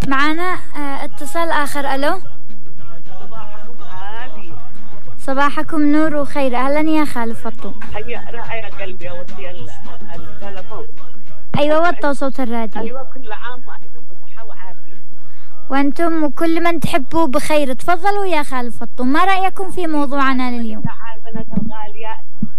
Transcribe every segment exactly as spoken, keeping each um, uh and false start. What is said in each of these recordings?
معنا آه اتصال آخر. ألو، صباحكم عافية. صباحكم نور وخير. أهلا يا خالة فطوم. هيا رأي قلبي أوطي التلفون. أيوة وطوا صوت الراديو. أيوة كل عام وأنتم بصحة وعافية، وأنتم وكل من تحبوا بخير. تفضلوا يا خالة فطوم، ما رأيكم في موضوعنا لليوم؟ البنات الغالية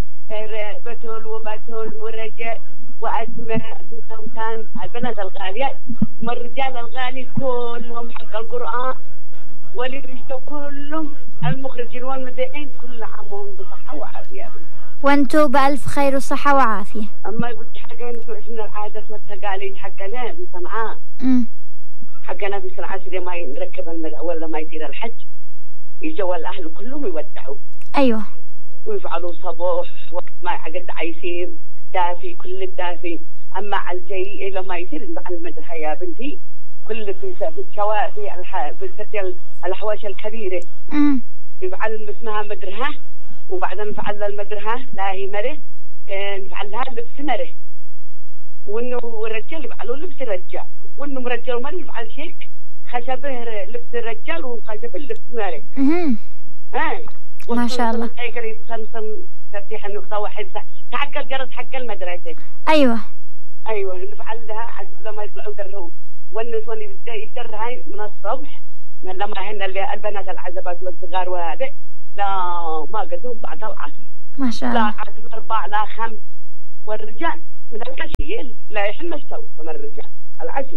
بتول وبتول ورجاء وأسماء وسوسان، البنات الغالية والرجال الغالي كلهم حق القرآن واللي بيشتوا كلهم المخرجين والمذيعين كل عام وهم بصحة وعافية. وأنتم بألف خير وصحة وعافية. أما يقول حقنا من العادة والتقاليد حقنا في صنعاء، حقنا في صنعاء سيدي ما ينركب المدى ولا ما يصير الحج يجوا الأهل كلهم يودعوا. أيوة. ويفعلوا صبوح وقت ما حق التعيسين دافي كل الدافي. أما على الجاي لما يصير على المدرسة يا بنتي كل في الشوارع في الح... في الحواشي الكبيرة امم يفعل اسمها مدرسة، وبعدين نفعل المدرسة لا هي مره نفعل لها لبس مره، وإنه الرجال يفعلوا لبس الرجال، وإنه مرجال ومرة يفعل شيك خشبه لبس الرجال وخشبه لبس مره. امم هاي ما شاء الله. يقدر يتصمصم تفتيح النقطة واحد حق الجرس حق المدرسة. أيوة أيوة نفعل لها حسب لما يطلعوا درهم، والنسوان يدر هاي من الصبح لما هن البنات العزبات والصغار وهذا لا ما قدوم بعد العصر. ما شاء الله. لا عصر أربع لا خمس، والرجال من العشية لا يحل مشتوى من الرجال العشية.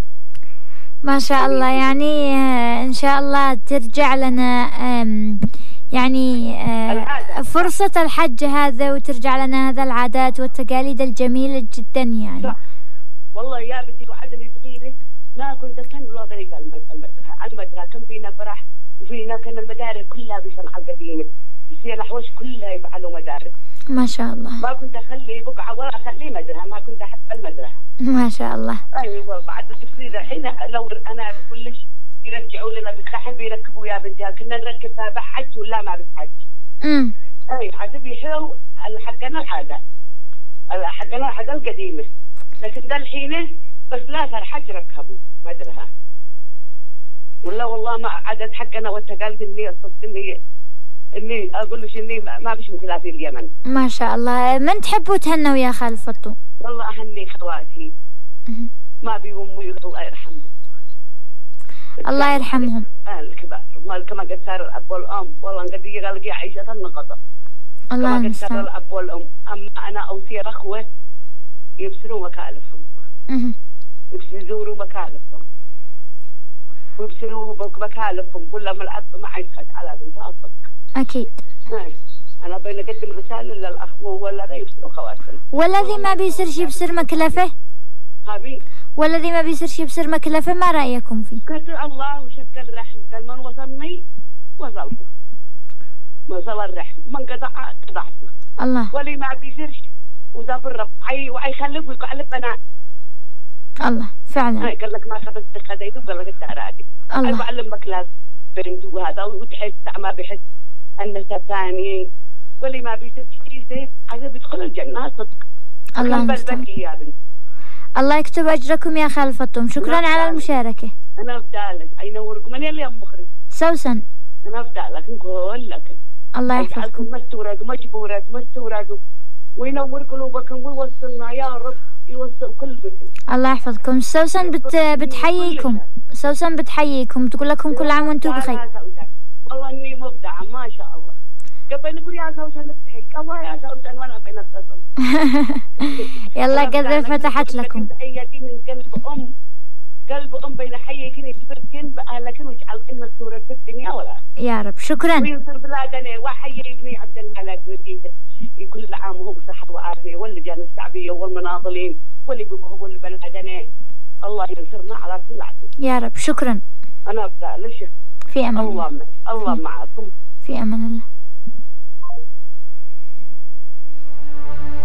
ما شاء الله. يعني إن شاء الله ترجع لنا يعني فرصة الحج هذا وترجع لنا هذا العادات والتقاليد الجميلة جدا يعني. صح. والله يا بدي وعدني صغيرة ما كنت أتكلم ولا طريقة المدرسة المدرسة كم فينا فرح وفينا كان المدارس كلها بصنعاء القديمة يصير الحوش كلها يفعلوا مدارس. ما شاء الله. ما كنت أخلي بقعة ولا أخلي مدرسة، ما كنت أحب المدرسة. ما شاء الله. أيوة بعد تصير الحين لو أنا كلش يرجعوا لنا بالسحب يركبوا يا بنتي كنا نركبها بحج ولا ما بحج. امم أي حسب يحلو حقنا العادة حقنا العادة القديمة، لكن ده الحين بس لا صار حج ركبوا مدرسة ولا والله ما عادت حقنا والتقاليد إني أصدق إني إني أقول لك إني ما بيش مثلها في اليمن. ما شاء الله. من تحبوا تهنوا يا خالة فطوم؟ والله أهني خواتي ما بيوموا الله يرحمهم. الله يرحمهم. الكبار ما كما قد صار الأب والأم والله قد يقال عيشة النقطة. الله كما قد صار الأب والأم. أما أنا أوصي أخوة يبصروا مكالفهم. اها يبصروا مكالفهم ويبصروا مكالفهم ولا ما الأب ما يسخط على بنت أصدق. أكيد. أنا بين أقدم رسالة للأخوة ولا ذا يبصروا خواتهم. والذي ما بيصير يبصر مكلفه هابي والذي ما بيصير يبصر مكلفه ما رأيكم فيه؟ قدر الله وشكل رحم قال من وصلني وصلته وصل الرحم من قطع قطعته. الله. واللي ما بيصيرش وذا بالرب عي ويخلف ويقعد بنات. الله فعلا. هاي قال لك ما خذت خذيته وقال لك التعرادي. الله. أنا بعلم كلاس بنت وهذا وتحس ما بيحس الناس ثانيين واللي ما بيصير يصير عايز بيدخل الجنة صدق. الله المستعان. يا بنت. الله يكتب أجركم يا خالة فطوم. شكرا على المشاركة. أنا أفدالك أينوركم من اللي يوم مخرج سوسن. أنا أفدالك نقول لك الله يحفظكم. مستورات ومجبورات مستورات وينور قلوبكم ويوصلنا يا رب يوصل كل بيت. الله يحفظكم. سوسن بت بتحييكم. سوسن بتحييكم تقول لكم كل عام وانتم بخير. والله إني مبدعة ما شاء الله. قبل نقول يا سوسن بتحييك الله يا سوسن وأنا بين التصل. يلا قد فتحت لكم. تحياتي من قلب أم قلب أم بين حيكن يجبركن بأهلكن ويجعلكن مسرورة في الدنيا ولا. يا رب شكرا. وينصر بلادنا وحي ابني عبد الملك نتيجة كل عام وهو بصحة وعافية واللجان الشعبية والمناضلين واللي بيبغوا بلادنا الله ينصرنا على كل عام. يا رب شكرا. أنا أبدأ ليش. في أمان الله الله معكم. في أمان الله.